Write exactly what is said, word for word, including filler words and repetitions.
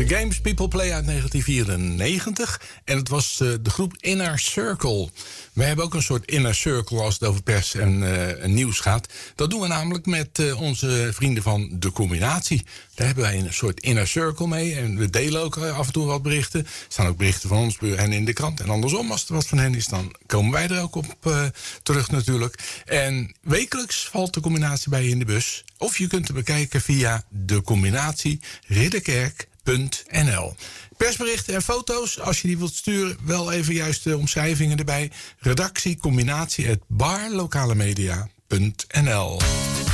The Games People Play uit negentien vierennegentig. En het was uh, de groep Inner Circle. We hebben ook een soort Inner Circle als het over pers en uh, nieuws gaat. Dat doen we namelijk met uh, onze vrienden van De Combinatie. Daar hebben wij een soort Inner Circle mee. En we delen ook af en toe wat berichten. Er staan ook berichten van ons en in de krant. En andersom, als er wat van hen is, dan komen wij er ook op uh, terug natuurlijk. En wekelijks valt De Combinatie bij je in de bus. Of je kunt het bekijken via De Combinatie Ridderkerk punt n l. Persberichten en foto's, als je die wilt sturen, wel even juist de omschrijvingen erbij. Redactie combinatie at barlokalemedia punt n l.